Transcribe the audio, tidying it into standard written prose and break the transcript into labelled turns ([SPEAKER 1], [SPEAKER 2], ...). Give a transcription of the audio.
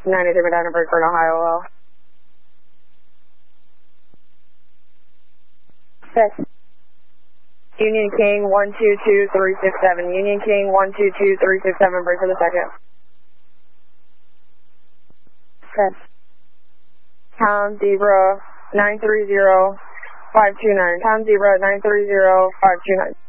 [SPEAKER 1] 93 Medina Bridgeport, Ohio.
[SPEAKER 2] Yes.
[SPEAKER 1] Union King 122367. Union King 122367. Break for the second.
[SPEAKER 2] Yes.
[SPEAKER 1] Tom Zebra 930529. Tom Zebra 930529.